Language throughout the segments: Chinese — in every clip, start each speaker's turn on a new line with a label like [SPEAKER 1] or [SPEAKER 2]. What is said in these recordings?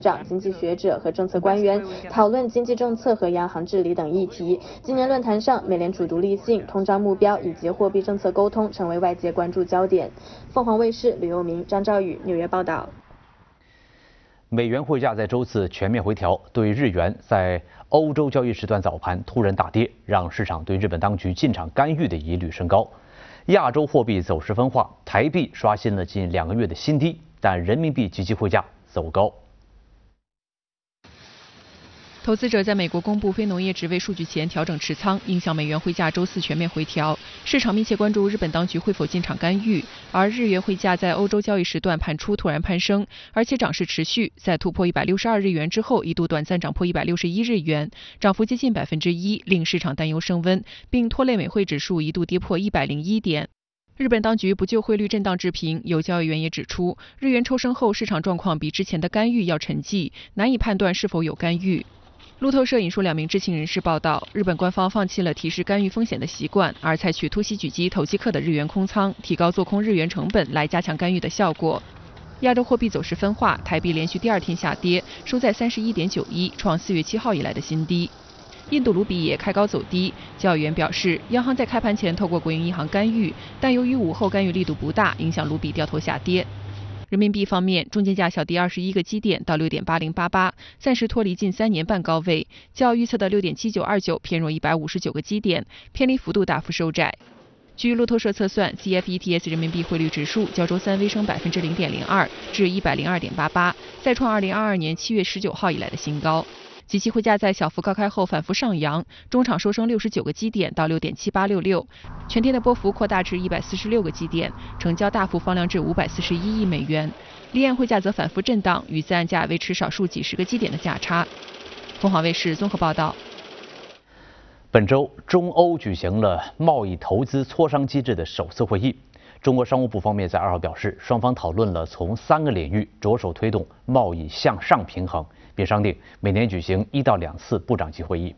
[SPEAKER 1] 长、经济学者和政策官员讨论经济政策和央行治理等议题。今年论坛上，美联储独立性、通胀目标以及货币政策沟通成为外界关注焦点。凤凰卫视吕佑明、张兆宇纽约报道。
[SPEAKER 2] 美元汇价在周四全面回调，对日元在欧洲交易时段早盘突然大跌，让市场对日本当局进场干预的疑虑升高。亚洲货币走势分化，台币刷新了近2个月的新低，但人民币即期汇价走高。
[SPEAKER 3] 投资者在美国公布非农业职位数据前调整持仓，影响美元汇价周四全面回调。市场密切关注日本当局会否进场干预，而日元汇价在欧洲交易时段盘初突然攀升，而且涨势持续，在突破162日元之后，一度短暂涨破161日元，涨幅接近1%，令市场担忧升温，并拖累美汇指数一度跌破101点。日本当局不就汇率震荡置评，有交易员也指出，日元抽升后市场状况比之前的干预要沉寂，难以判断是否有干预。路透社引述2名知情人士报道，日本官方放弃了提示干预风险的习惯，而采取突袭狙击投机客的日元空仓，提高做空日元成本来加强干预的效果。亚洲货币走势分化，台币连续第2天下跌，收在31.91，创4月7号以来的新低。印度卢比也开高走低，交易员表示，央行在开盘前透过国营银行干预，但由于午后干预力度不大，影响卢比掉头下跌。人民币方面，中间价小跌21个基点到6.8088，暂时脱离近3年半高位，较预测的6.7929偏弱159个基点，偏离幅度大幅收窄。据路透社测算 ，CFETS 人民币汇率指数较周三微升0.02%至102.88，再创2022年7月19号以来的新高。即期汇价在小幅高开后反复上扬，中场收升69个基点到6.7866，全天的波幅扩大至146个基点，成交大幅放量至541亿美元。离岸汇价则反复震荡，与在岸价维持少数几十个基点的价差。凤凰卫视综合报道。
[SPEAKER 2] 本周，中欧举行了贸易投资磋商机制的首次会议。中国商务部方面在2号表示，双方讨论了从3个领域着手推动贸易向上平衡，并商定每年举行1到2次部长级会议。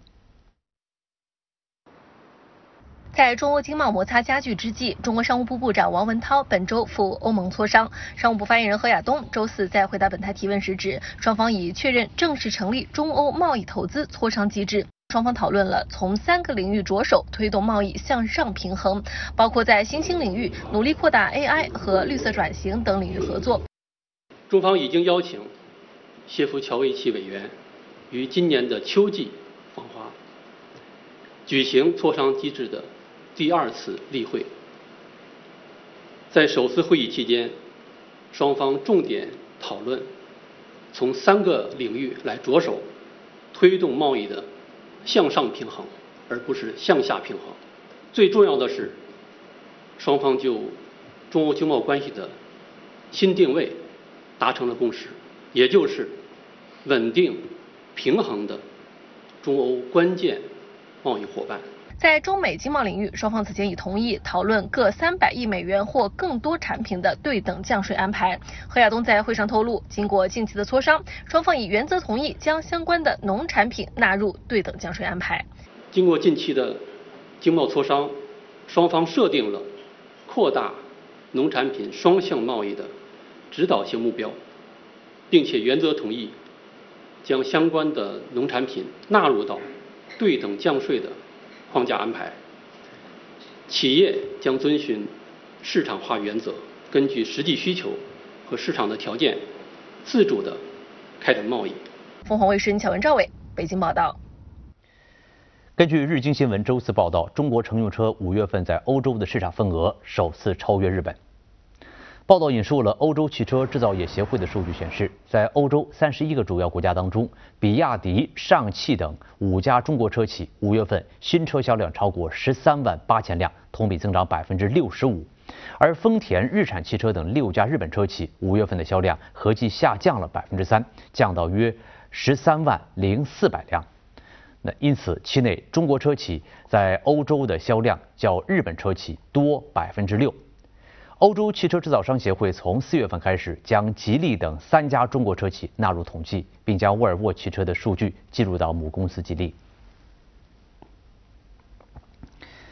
[SPEAKER 4] 在中欧经贸摩擦加剧之际，中国商务部部长王文涛本周赴欧盟磋商。商务部发言人何亚东周四在回答本台提问时指，双方已确认正式成立中欧贸易投资磋商机制。双方讨论了从3个领域着手推动贸易向上平衡，包括在新兴领域努力扩大 AI 和绿色转型等领域合作。
[SPEAKER 5] 中方已经邀请谢夫乔维奇委员于今年的秋季访华，举行磋商机制的第2次例会。在首次会议期间，双方重点讨论从3个领域来着手推动贸易的向上平衡，而不是向下平衡。最重要的是，双方就中欧经贸关系的新定位达成了共识，也就是稳定平衡的中欧关键贸易伙伴。
[SPEAKER 4] 在中美经贸领域，双方此前已同意讨论各300亿美元或更多产品的对等降税安排。何亚东在会上透露，经过近期的磋商，双方已原则同意将相关的农产品纳入对等降税安排。
[SPEAKER 5] 经过近期的经贸磋商，双方设定了扩大农产品双向贸易的指导性目标，并且原则同意将相关的农产品纳入到对等降税的框架安排。企业将遵循市场化原则，根据实际需求和市场的条件，自主地开展贸易。
[SPEAKER 4] 凤凰卫视乔文、赵伟北京报道。
[SPEAKER 2] 根据日经新闻周四报道，中国乘用车5月份在欧洲的市场份额首次超越日本。报道引述了欧洲汽车制造业协会的数据显示，在欧洲31个主要国家当中，比亚迪、上汽等5家中国车企5月份新车销量超过13万8千辆，同比增长65%。而丰田、日产汽车等6家日本车企5月份的销量合计下降了3%，降到约13万0400辆。那因此，期内中国车企在欧洲的销量较日本车企多6%。欧洲汽车制造商协会从4月份开始将吉利等3家中国车企纳入统计，并将沃尔沃汽车的数据记录到母公司吉利。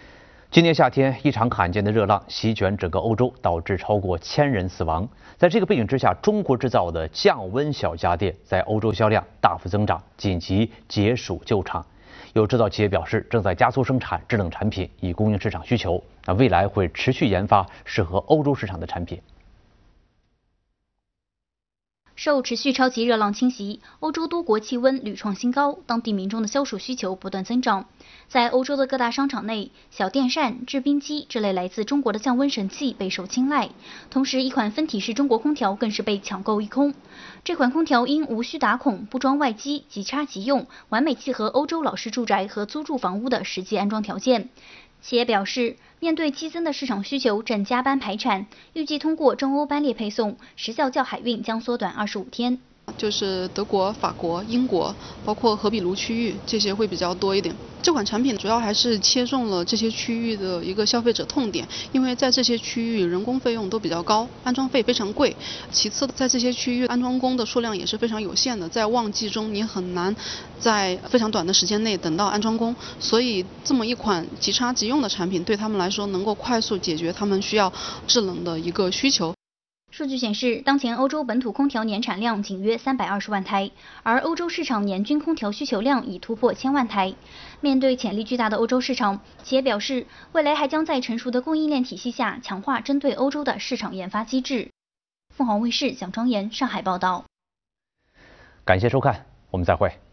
[SPEAKER 2] 今年夏天，一场罕见的热浪席卷整个欧洲，导致超过1000人死亡。在这个背景之下，中国制造的降温小家电在欧洲销量大幅增长，紧急解暑救场。有制造企业表示，正在加速生产制冷产品，以供应市场需求。未来会持续研发适合欧洲市场的产品。
[SPEAKER 6] 受持续超级热浪侵袭，欧洲多国气温屡创新高，当地民众的消暑需求不断增长。在欧洲的各大商场内，小电扇、制冰机这类来自中国的降温神器备受青睐。同时，一款分体式中国空调更是被抢购一空。这款空调因无需打孔、不装外机、即插即用，完美契合欧洲老式住宅和租住房屋的实际安装条件。企业表示，面对激增的市场需求，正加班排产，预计通过中欧班列配送，时效较海运将缩短25天。
[SPEAKER 7] 就是德国、法国、英国，包括荷比卢区域，这些会比较多一点。这款产品主要还是切中了这些区域的一个消费者痛点，因为在这些区域人工费用都比较高，安装费非常贵。其次，在这些区域安装工的数量也是非常有限的，在旺季中你很难在非常短的时间内等到安装工，所以这么一款即插即用的产品对他们来说能够快速解决他们需要制冷的一个需求。
[SPEAKER 6] 数据显示，当前欧洲本土空调年产量仅约320万台，而欧洲市场年均空调需求量已突破1000万台。面对潜力巨大的欧洲市场，企业表示，未来还将在成熟的供应链体系下强化针对欧洲的市场研发机制。凤凰卫视蒋庄妍上海报道。
[SPEAKER 2] 感谢收看，我们再会。